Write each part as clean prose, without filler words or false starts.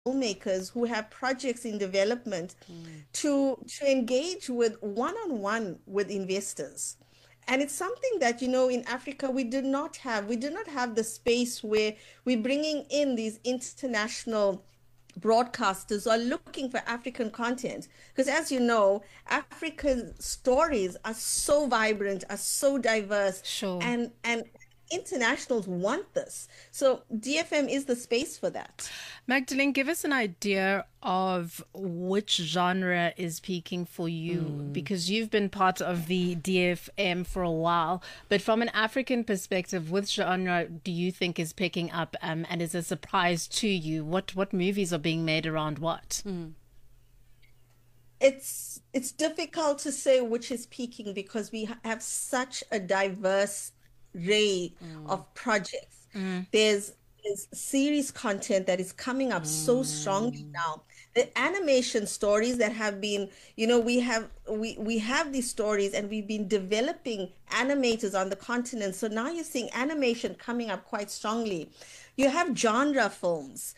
filmmakers who have projects in development to engage with one-on-one with investors. And it's something that, in Africa, we did not have. We did not have the space where we're bringing in these international broadcasters are looking for African content. Because as you know, African stories are so vibrant, are so diverse, Sure. and internationals want this. So DFM is the space for that. Magdalene, give us an idea of which genre is peaking for you because you've been part of the DFM for a while. But from an African perspective, which genre do you think is picking up and is a surprise to you? What movies are being made around what? It's difficult to say which is peaking because we have such a diverse array of projects. There's series content that is coming up so strongly now. The animation stories that have been, we have these stories and we've been developing animators on the continent. So now you're seeing animation coming up quite strongly. You have genre films,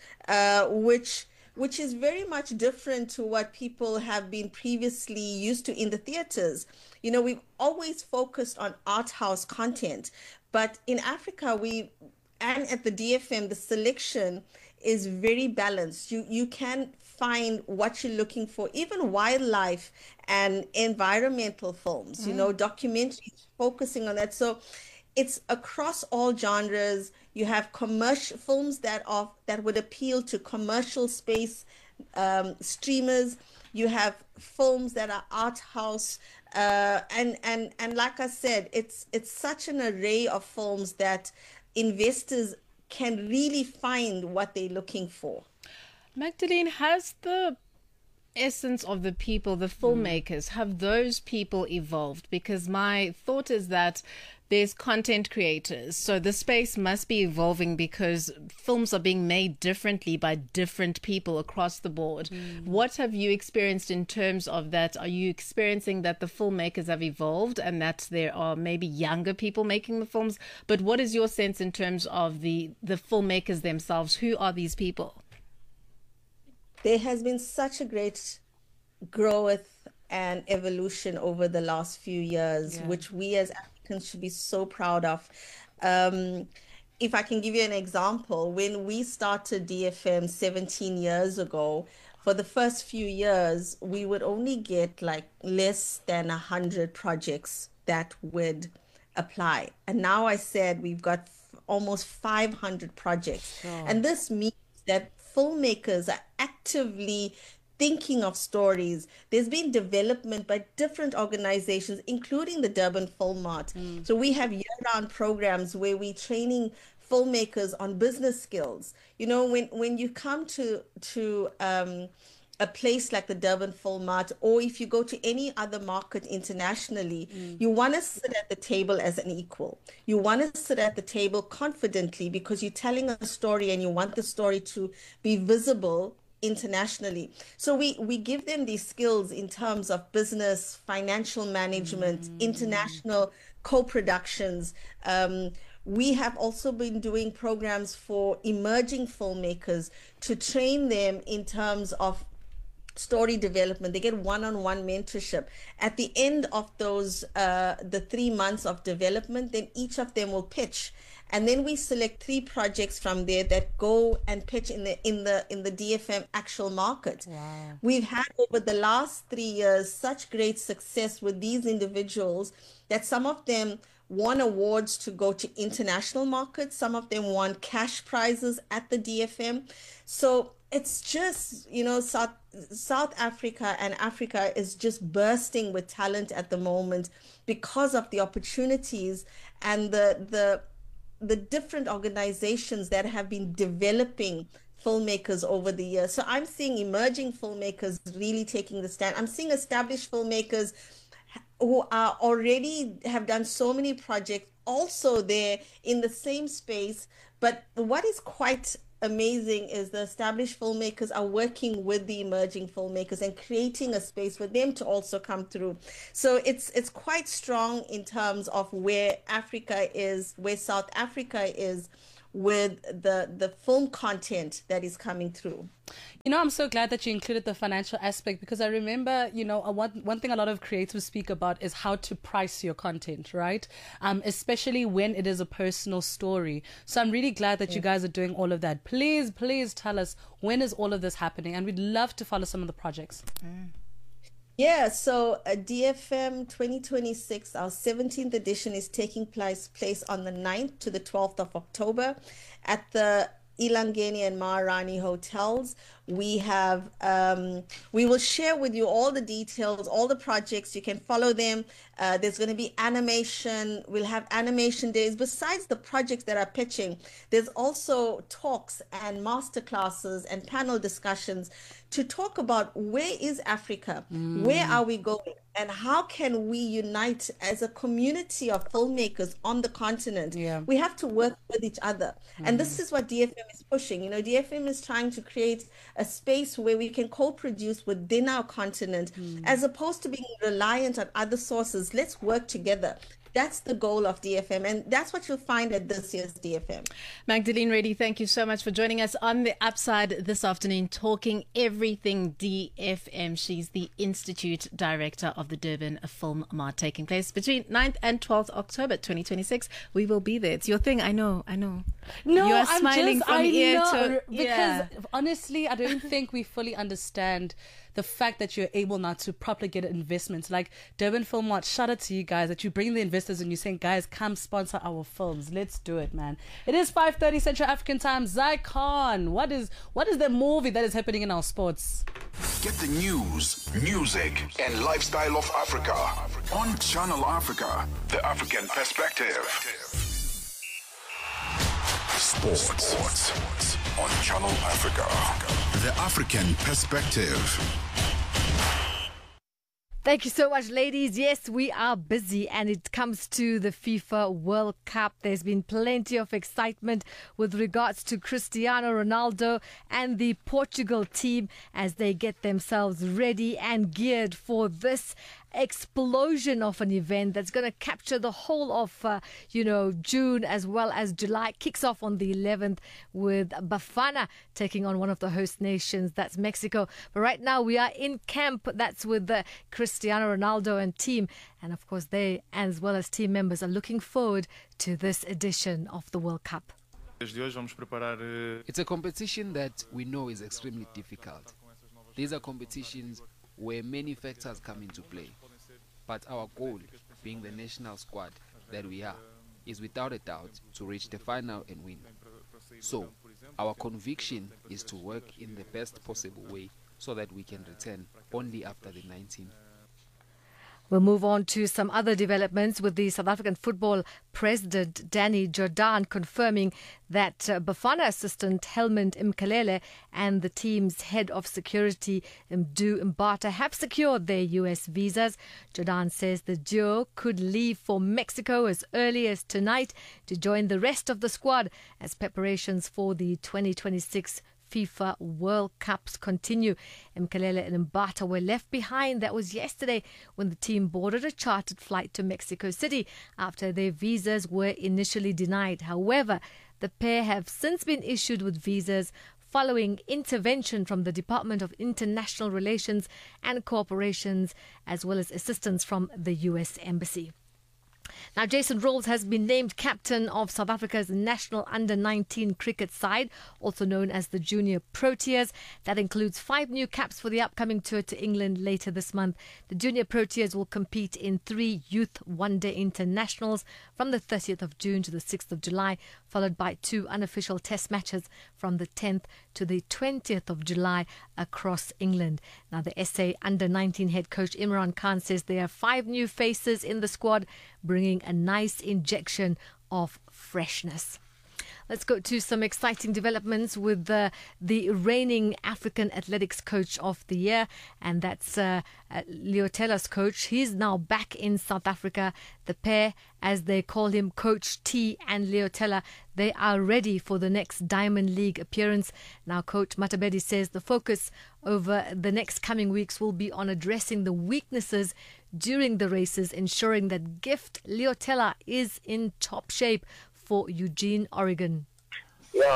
which is very much different to what people have been previously used to in the theaters. We've always focused on art house content, but in Africa, and at the DFM, the selection is very balanced. You can find what you're looking for, even wildlife and environmental films, documentaries focusing on that. So it's across all genres. You have commercial films that would appeal to commercial space streamers. You have films that are art house, and like I said, it's such an array of films that investors can really find what they're looking for. Magdalene, has the essence of the people, the filmmakers, have those people evolved? Because my thought is that there's content creators, so the space must be evolving because films are being made differently by different people across the board. What have you experienced in terms of that? Are you experiencing that the filmmakers have evolved and that there are maybe younger people making the films? But what is your sense in terms of the filmmakers themselves? Who are these people? There has been such a great growth and evolution over the last few years, Yeah. which we as Africans should be so proud of. Um, if I can give you an example, when we started DFM 17 years ago, for the first few years, we would only get like less than 100 projects that would apply. And now I said we've got almost 500 projects. Sure. And this means that filmmakers are actively thinking of stories. There's been development by different organizations, including the Durban Film Mart. So we have year-round programs where we're training filmmakers on business skills. When you come to a place like the Durban Film Mart, or if you go to any other market internationally, you want to sit at the table as an equal. You want to sit at the table confidently because you're telling a story and you want the story to be visible internationally. So we give them these skills in terms of business, financial management, international co-productions. We have also been doing programs for emerging filmmakers to train them in terms of story development. They get one-on-one mentorship. At the end of the 3 months of development, then each of them will pitch. And then we select three projects from there that go and pitch in the DFM actual market. Wow. We've had over the last 3 years such great success with these individuals that some of them won awards to go to international markets. Some of them won cash prizes at the DFM. So it's just, South Africa and Africa is just bursting with talent at the moment because of the opportunities and the different organizations that have been developing filmmakers over the years. So I'm seeing emerging filmmakers really taking the stand. I'm seeing established filmmakers who are already have done so many projects also there in the same space. But what is quite amazing is the established filmmakers are working with the emerging filmmakers and creating a space for them to also come through. So it's quite strong in terms of where Africa is, where South Africa is with the film content that is coming through. You know, I'm so glad that you included the financial aspect, because I remember, you know, one thing a lot of creators speak about is how to price your content, right? Especially when it is a personal story. So I'm really glad that you guys are doing all of that. Please tell us, when is all of this happening? And we'd love to follow some of the projects. Yeah, so DFM 2026, our 17th edition, is taking place on the 9th to the 12th of October at the Ilangeni and Maharani hotels. We have we will share with you all the details, all the projects. You can follow them. There's going to be animation. We'll have animation days. Besides the projects that are pitching, there's also talks and master classes and panel discussions to talk about where is Africa, where are we going, and how can we unite as a community of filmmakers on the continent. We have to work with each other. And this is what DFM is pushing. You know, DFM is trying to create a space where we can co-produce within our continent, as opposed to being reliant on other sources. Let's work together. That's the goal of DFM, and that's what you'll find at this year's DFM. Magdalene Reddy, thank you so much for joining us on The Upside this afternoon, talking everything DFM. She's the Institute Director of the Durban Film Mart, taking place between 9th and 12th October 2026. We will be there. It's your thing, I know. No, you are smiling from ear to... Because honestly, I don't think we fully understand the fact that you're able now to properly get investments. Like Durban Film Mart, shout out to you guys that you bring the investors and you're saying, guys, come sponsor our films. Let's do it, man. It is 5:30 Central African time. Zycon, what is the movie that is happening in our sports? Get the news, music, and lifestyle of Africa on Channel Africa, the African perspective. Sports on Channel Africa, the African perspective. Thank you so much, ladies. Yes, we are busy, and it comes to the FIFA World Cup. There's been plenty of excitement with regards to Cristiano Ronaldo and the Portugal team as they get themselves ready and geared for this explosion of an event that's going to capture the whole of June as well as July. Kicks off on the 11th with Bafana taking on one of the host nations, that's Mexico. But right now we are in camp, that's with Cristiano Ronaldo and team, and of course they, as well as team members, are looking forward to this edition of the World Cup. It's a competition that we know is extremely difficult. These are competitions where many factors come into play. But our goal, being the national squad that we are, is without a doubt to reach the final and win. So, our conviction is to work in the best possible way so that we can return only after the 19th. We'll move on to some other developments with the South African football president, Danny Jordaan, confirming that Bafana assistant Helmond Mkalele and the team's head of security, Mdu Mbata, have secured their US visas. Jordaan says the duo could leave for Mexico as early as tonight to join the rest of the squad as preparations for the 2026 FIFA World Cups continue. Mkalele and Mbata were left behind. That was yesterday when the team boarded a chartered flight to Mexico City after their visas were initially denied. However, the pair have since been issued with visas following intervention from the Department of International Relations and Cooperations, as well as assistance from the US Embassy. Now, Jason Rolls has been named captain of South Africa's national under-19 cricket side, also known as the Junior Proteas. That includes 5 new caps for the upcoming tour to England later this month. The Junior Proteas will compete in 3 youth one-day internationals from the 30th of June to the 6th of July, followed by 2 unofficial test matches from the 10th to the 20th of July across England. Now, the SA under-19 head coach Imran Khan says there are 5 new faces in the squad, bringing a nice injection of freshness. Let's go to some exciting developments with the reigning African Athletics Coach of the Year, and that's Leotella's coach. He's now back in South Africa. The pair, as they call him, Coach T and Leotella, they are ready for the next Diamond League appearance. Now, Coach Matabedi says the focus over the next coming weeks will be on addressing the weaknesses during the races, ensuring that Gift Leotella is in top shape for Eugene, Oregon. Yeah,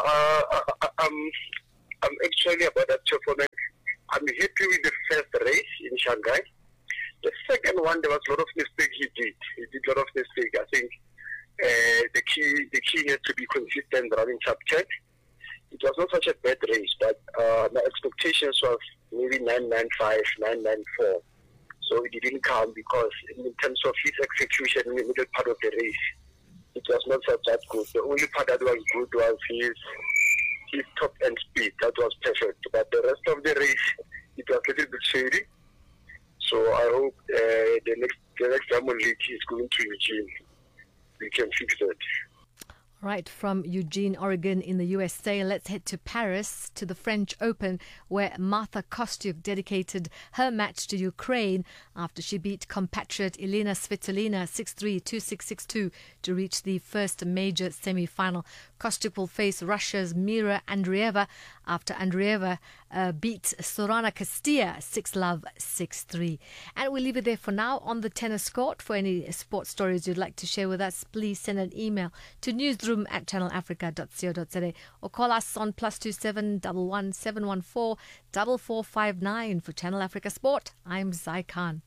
I'm actually about that performance. I'm happy with the first race in Shanghai. The second one, there was a lot of mistakes he did. He did a lot of mistakes. I think the key has to be consistent running sub 10. It was not such a bad race, but my expectations was maybe 995, 994. So it didn't come because in terms of his execution in the middle part of the race, it was not such that good. The only part that was good was his top end speed. That was perfect. But the rest of the race, it was a little bit shady. So I hope the next Diamond League is going to Eugene. We can fix that. Right, from Eugene, Oregon in the USA, let's head to Paris to the French Open, where Martha Kostyuk dedicated her match to Ukraine after she beat compatriot Elena Svitolina 6-3, 2-6, 6-2 to reach the first major semi-final. Kostyuk will face Russia's Mira Andreeva after Andreeva beat Sorana Castilla 6-love, 6-3. And we'll leave it there for now on the tennis court. For any sports stories you'd like to share with us, please send an email to newsroom@channelafrica.co.za or call us on +27 11 714 4459. For Channel Africa Sport, I'm Zai Khan.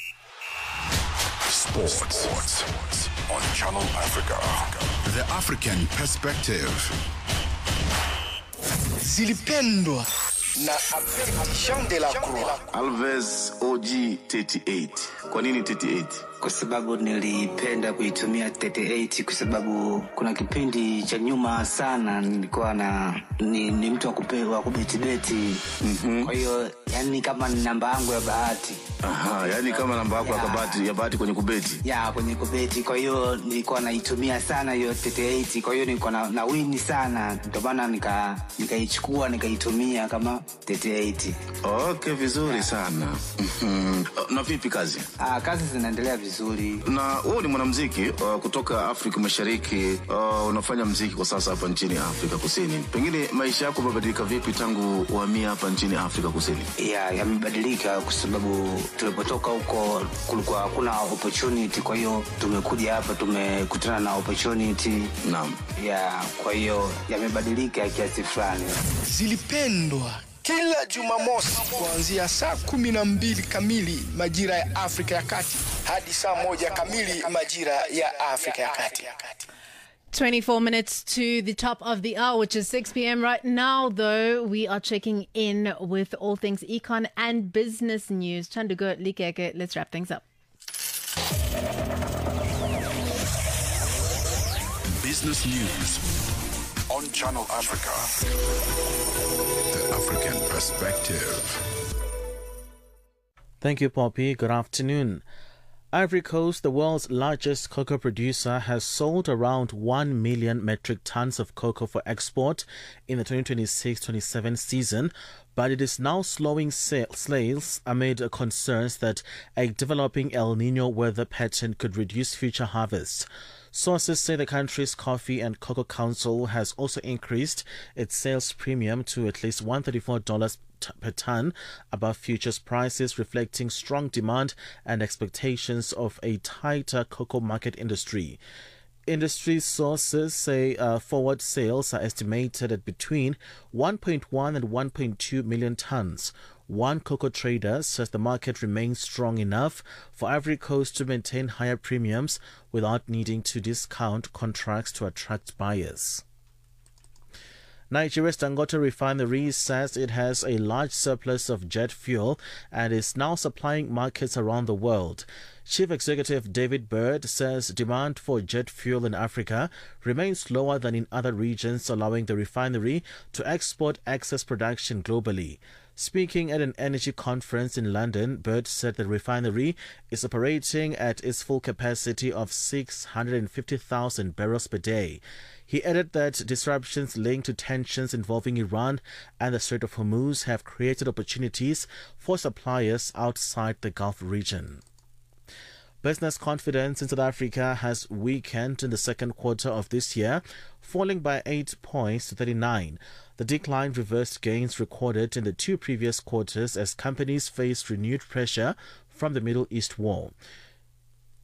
Sports on Channel Africa. The African Perspective. Zilipendwa na Jean de la Croix. Alves OG 38. Kwa nini 38? Kwa sababu nilipenda kuitumia 38 kwa sababu kuna kipindi cha nyuma sana nilikuwa ni mtu wa kubeti. Kwa hiyo yani kama ni namba yangu ya bahati. Aha, yani kama namba yako ya bahati kwenye kubeti. Ya, kwenye kubeti. Kwa hiyo nilikuwa naitumia sana hiyo 38. Kwa hiyo nilikuwa na win sana. Ndio maana nikaichukua nikaitumia kama 38. Okay, vizuri sana. Na vipi kazi? Kazi zinaendelea vizuri. Na wewe ni mwanamuziki kutoka Afrika Mashariki, unafanya muziki kwa sasa hapa nchini Afrika Kusini. Pengine maisha yako yamebadilika vipi tangu uhamia hapa nchini Afrika Kusini? Yamebadilika kwa sababu tulipotoka huko kulikuwa hakuna opportunity, kwa hiyo tumekuja hapa tumekutana na opportunity. Naam. Kwa hiyo yamebadilika kiasi fulani. Zilipendwa kila Jumamosi kuanzia saa 12 kamili majira ya Afrika ya Kati hadi saa 1 kamili majira ya Afrika ya Kati. 24 minutes to the top of the hour, which is 6 p.m. right now, though. We are checking in with all things econ and business news. Chandugo Likeke, let's wrap things up. Business news on Channel Africa. The African Perspective. Thank you, Poppy. Good afternoon. Ivory Coast, the world's largest cocoa producer, has sold around 1 million metric tons of cocoa for export in the 2026-27 season, but it is now slowing sales amid concerns that a developing El Nino weather pattern could reduce future harvests. Sources say the country's Coffee and Cocoa Council has also increased its sales premium to at least $134 per ton above futures prices, reflecting strong demand and expectations of a tighter cocoa market industry. Industry sources say forward sales are estimated at between 1.1 and 1.2 million tons. One cocoa trader says the market remains strong enough for Ivory Coast to maintain higher premiums without needing to discount contracts to attract buyers. Nigeria's Dangote refinery says it has a large surplus of jet fuel and is now supplying markets around the world. Chief Executive David Bird says demand for jet fuel in Africa remains lower than in other regions, allowing the refinery to export excess production globally. Speaking at an energy conference in London, Bird said the refinery is operating at its full capacity of 650,000 barrels per day. He added that disruptions linked to tensions involving Iran and the Strait of Hormuz have created opportunities for suppliers outside the Gulf region. Business confidence in South Africa has weakened in the second quarter of this year, falling by 8 points to 39. The decline reversed gains recorded in the two previous quarters as companies faced renewed pressure from the Middle East war.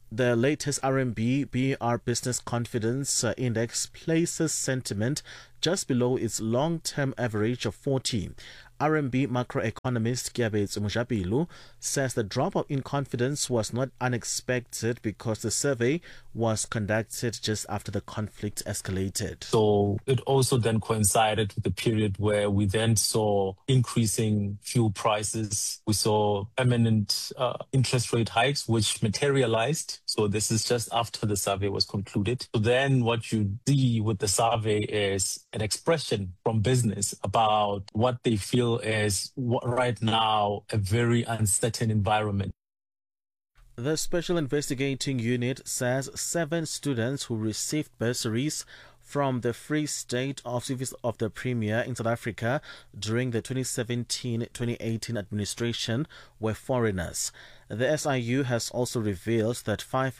The latest RMB BR Business Confidence Index places sentiment just below its long-term average of 40. RMB macroeconomist Kiabetso Mojapilu says the drop in confidence was not unexpected because the survey was conducted just after the conflict escalated. So it also then coincided with the period where we then saw increasing fuel prices. We saw imminent interest rate hikes, which materialized. So this is just after the survey was concluded. So then what you see with the survey is an expression from business about what they feel is right now a very uncertain environment. The Special Investigating Unit says 7 students who received bursaries from the Free State Office of the Premier in South Africa during the 2017-2018 administration were foreigners. The SIU has also revealed that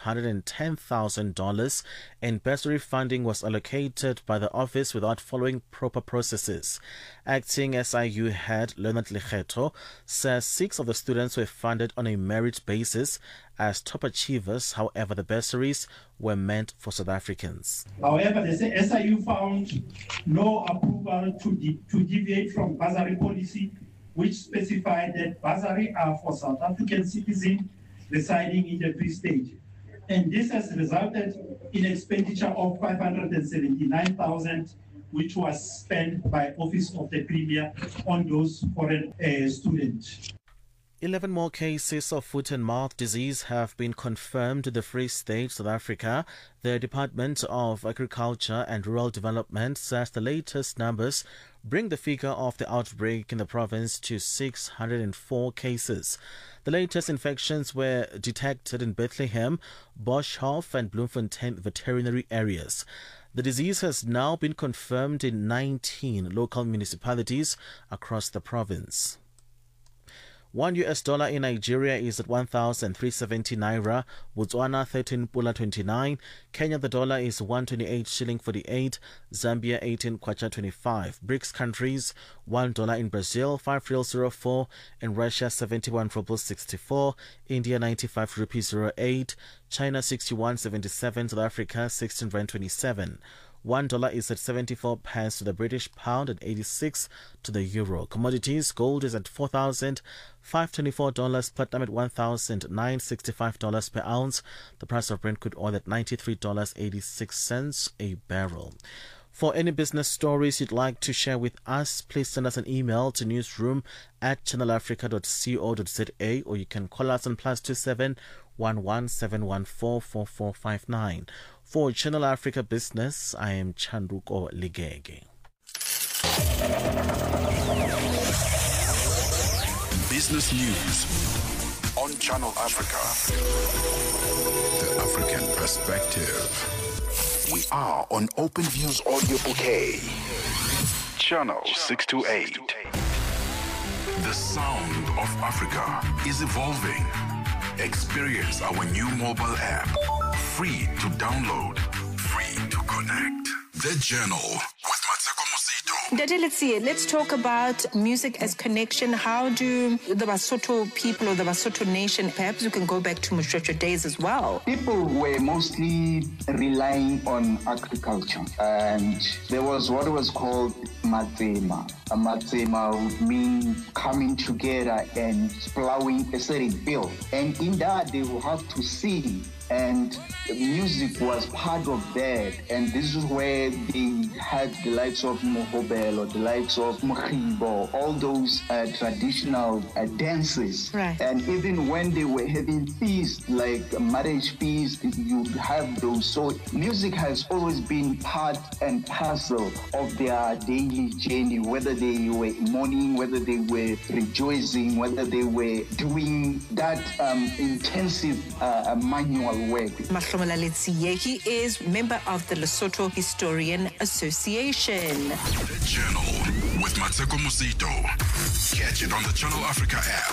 $510,000 in bursary funding was allocated by the office without following proper processes. Acting SIU head Leonard Lekgetho says 6 of the students were funded on a merit basis as top achievers. However, the bursaries were meant for South Africans. However, the SIU found no approval to deviate from bursary policy, which specified that bursaries are for South African citizens residing in the Free State. And this has resulted in expenditure of $579,000, which was spent by Office of the Premier on those foreign students. 11 more cases of foot and mouth disease have been confirmed in the Free State, South Africa. The Department of Agriculture and Rural Development says the latest numbers bring the figure of the outbreak in the province to 604 cases. The latest infections were detected in Bethlehem, Boshoff and Bloemfontein veterinary areas. The disease has now been confirmed in 19 local municipalities across the province. $1 in Nigeria is at 1,370 naira, Botswana 13 pula 29, Kenya the dollar is 128 shilling 48, Zambia 18 kwacha 25, BRICS countries $1 in Brazil 5 real 04, in Russia 71 rubles 64, India 95 rupees 08, China 61.77, South Africa 16 rand 27. $1 is at 74 pence to the British pound and 86 to the euro. Commodities: gold is at $4,524, platinum at $1,965 per ounce. The price of Brent crude oil at $93.86 a barrel. For any business stories you'd like to share with us, please send us an email to newsroom@channelafrica.co.za, or you can call us on +27 117144459. For Channel Africa Business, I am Chanduko Ligege. Business news on Channel Africa. The African perspective. We are on Open Views Audio Bouquet. Channel 628. The sound of Africa is evolving. Experience our new mobile app. Free to download, free to connect. The Journal with Mateko Mosito. Let's talk about music as connection. How do the Basotho people or the Basotho nation, perhaps you can go back to Moshoeshoe days as well. People were mostly relying on agriculture, and there was what was called Matsema. A Matsema would mean coming together and plowing a certain field. And in that, they will have to sing. And music was part of that. And this is where they had the likes of Mohobel or the likes of Mokhibo, all those traditional dances. Right. And even when they were having feasts, like marriage feasts, you have those. So music has always been part and parcel of their daily journey, whether they were mourning, whether they were rejoicing, whether they were doing that intensive manual work. Mahlomola Letsiye, he is member of the Lesotho Historian Association. The Journal with Mateko Mosito. Catch it on the Channel Africa app.